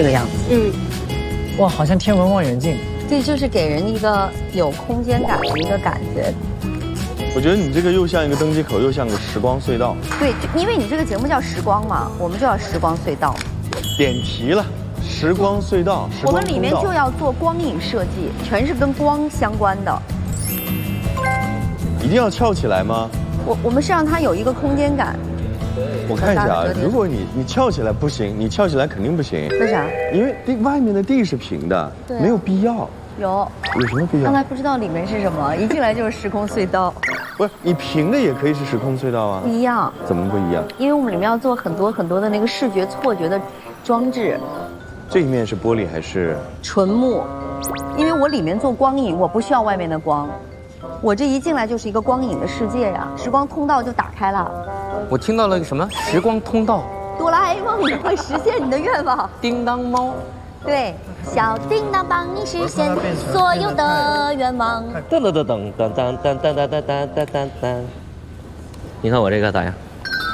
这个样子。 哇，好像天文望远镜。 对，就是给人一个有空间感的一个感觉。 我觉得你这个又像一个登机口，又像个时光隧道。 对，因为你这个节目叫时光嘛，我们就要时光隧道。 点题了，时光隧道。 我们里面就要做光影设计，全是跟光相关的。 一定要翘起来吗？ 我们是让它有一个空间感。 我看一下啊，如果你翘起来不行，你翘起来肯定不行。 为啥？ 因为外面的地是平的，没有必要。有什么必要？ 刚才不知道里面是什么，一进来就是时空隧道。 不是，你平的也可以是时空隧道啊。 不一样。 怎么不一样？ 因为我们里面要做很多很多的那个视觉错觉的装置。 这一面是玻璃还是纯木？因为我里面做光影，我不需要外面的光，我这一进来就是一个光影的世界呀，时光通道就打开了。 我听到了个什么时光通道？ 哆啦 A 梦也会实现你的愿望。 叮当猫。 对，小叮当帮你实现所有的愿望。 噔噔噔噔噔噔噔噔噔噔噔噔噔。你看我这个咋样？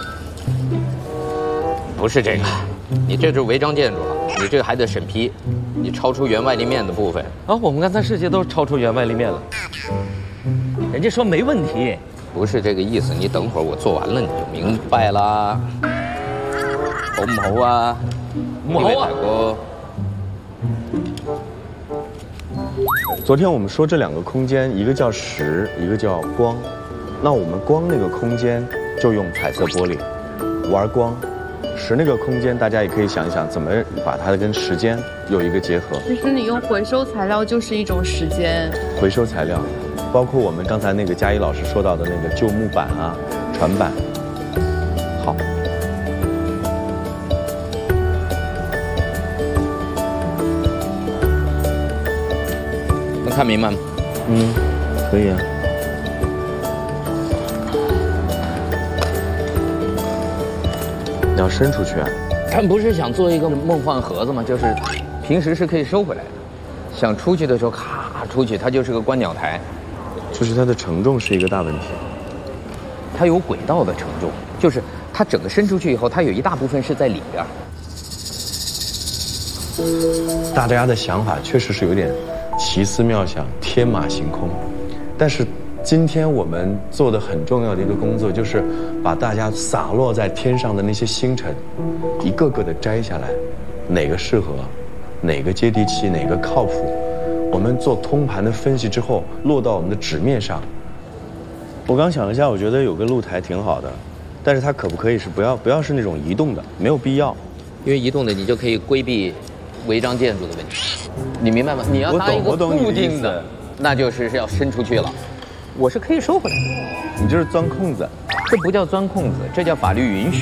不是这个，你这是违章建筑了，你这个还得审批，你超出原外立面的部分。啊，我们刚才设计都超出原外立面了，人家说没问题。不是这个意思，你等会儿我做完了你就明白啦。好唔好啊？唔好啊！ 昨天我们说这两个空间，一个叫时，一个叫光。那我们光那个空间就用彩色玻璃玩光，时那个空间大家也可以想一想怎么把它跟时间有一个结合。 其实你用回收材料就是一种时间。 回收材料，包括我们刚才那个佳怡老师说到的那个旧木板啊、船板。好。 看明白吗？ 可以啊。你要伸出去啊？ 他们不是想做一个梦幻盒子吗？就是平时是可以收回来的，想出去的时候咔出去，它就是个观鸟台。 就是它的承重是一个大问题。 它有轨道的承重，就是它整个伸出去以后，它有一大部分是在里边。 大家的想法确实是有点奇思妙想、天马行空，但是今天我们做的很重要的一个工作，就是把大家洒落在天上的那些星辰，一个个的摘下来，哪个适合，哪个接地气，哪个靠谱，我们做通盘的分析之后，落到我们的纸面上。我刚想了一下，我觉得有个露台挺好的，但是它可不可以是不要是那种移动的，没有必要， 因为移动的你就可以规避违章建筑的问题，你明白吗？你要搭一个固定的，那就是要伸出去了。我是可以收回来的。 你就是钻空子。 这不叫钻空子，这叫法律允许。